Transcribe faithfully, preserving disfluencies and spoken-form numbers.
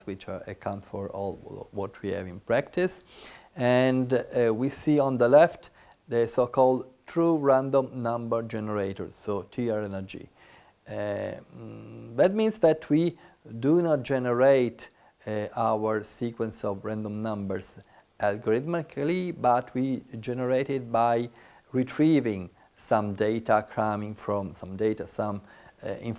which are, account for all what we have in practice. And uh, we see on the left the so-called true random number generators, so T R N G. Uh, that means that we do not generate uh, our sequence of random numbers algorithmically, but we generate it by retrieving some data coming from some data, some uh, information